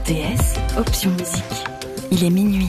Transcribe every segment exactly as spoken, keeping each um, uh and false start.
T S, option musique. Il est minuit.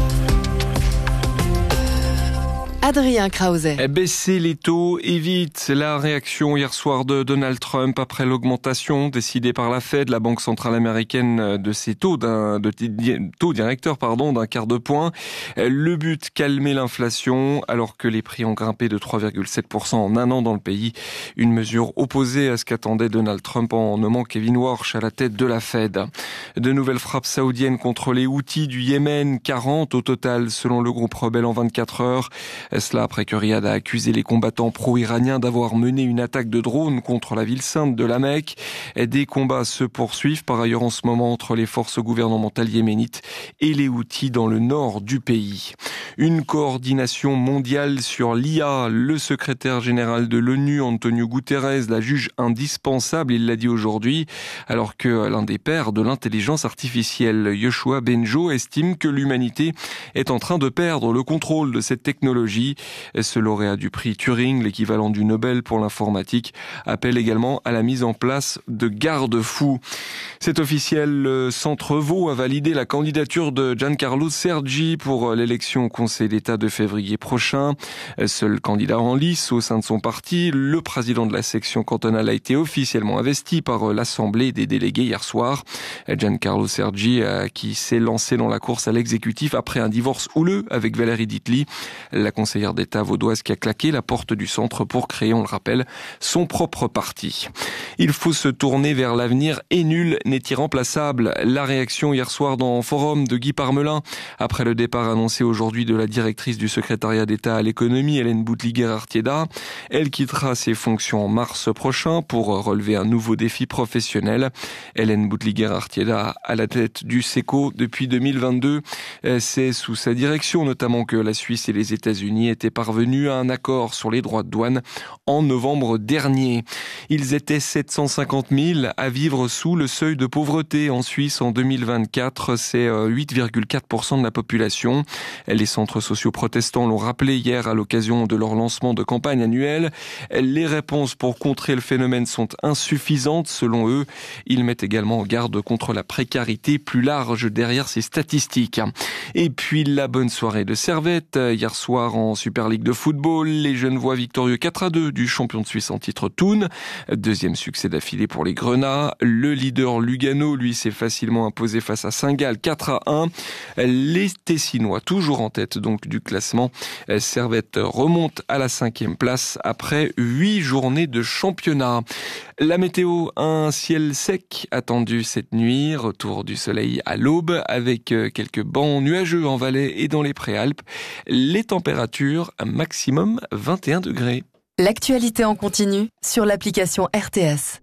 Adrien Krause. Baisser les taux et vite. La réaction hier soir de Donald Trump après l'augmentation décidée par la Fed, la banque centrale américaine, de ses taux d'un de taux directeurs pardon d'un quart de point. Le but, calmer l'inflation alors que les prix ont grimpé de trois virgule sept pour cent en un an dans le pays. Une mesure opposée à ce qu'attendait Donald Trump en nommant Kevin Warsh à la tête de la Fed. De nouvelles frappes saoudiennes contre les Houthis du Yémen, quarante au total selon le groupe rebelle en vingt-quatre heures. Cela après que Riyad a accusé les combattants pro-iraniens d'avoir mené une attaque de drone contre la ville sainte de la Mecque. Des combats se poursuivent par ailleurs en ce moment entre les forces gouvernementales yéménites et les Houthis dans le nord du pays. Une coordination mondiale sur l'I A. Le secrétaire général de l'ONU, Antonio Guterres, la juge indispensable, il l'a dit aujourd'hui, alors que l'un des pères de l'intelligence artificielle, Yoshua Bengio, estime que l'humanité est en train de perdre le contrôle de cette technologie. Ce lauréat du prix Turing, l'équivalent du Nobel pour l'informatique, appelle également à la mise en place de garde-fous. C'est officiel, le Centre Vaud a validé la candidature de Giancarlo Sergi pour l'élection au Conseil d'État de février prochain. Seul candidat en lice au sein de son parti, le président de la section cantonale a été officiellement investi par l'Assemblée des délégués hier soir. Giancarlo Sergi, qui s'est lancé dans la course à l'exécutif après un divorce houleux avec Valérie Ditli, la conseillère d'État vaudoise qui a claqué la porte du centre pour créer, on le rappelle, son propre parti. Il faut se tourner vers l'avenir et nul n'est irremplaçable. La réaction hier soir dans Forum de Guy Parmelin après le départ annoncé aujourd'hui de la directrice du secrétariat d'État à l'économie, Hélène Boutliger-Artieda. Elle quittera ses fonctions en mars prochain pour relever un nouveau défi professionnel. Hélène Boutliger-Artieda à la tête du SECO depuis deux mille vingt-deux. C'est sous sa direction notamment que la Suisse et les États-Unis étaient parvenus à un accord sur les droits de douane en novembre dernier. Ils étaient sept cent cinquante mille à vivre sous le seuil de pauvreté en Suisse en deux mille vingt-quatre. C'est huit virgule quatre pour cent de la population. Les centres sociaux protestants l'ont rappelé hier à l'occasion de leur lancement de campagne annuelle. Les réponses pour contrer le phénomène sont insuffisantes selon eux. Ils mettent également en garde contre la précarité plus large derrière ces statistiques. Et puis la bonne soirée de Servette hier soir en Super League de football. Les Genevois victorieux quatre à deux du champion de Suisse en titre Thun. Deuxième succès d'affilée pour les Grenats. Le leader Lugano, lui, s'est facilement imposé face à Saint-Gall quatre à un. Les Tessinois, toujours en tête donc du classement. Servette remonte à la cinquième place après huit journées de championnat. La météo, un ciel sec attendu cette nuit. Retour du soleil à l'aube avec quelques bancs nuageux en Valais et dans les Préalpes. Les températures, un maximum vingt et un degrés. L'actualité en continu sur l'application R T S.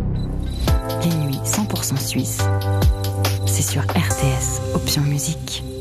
Les nuits cent pour cent suisses, c'est sur R T S, option musique.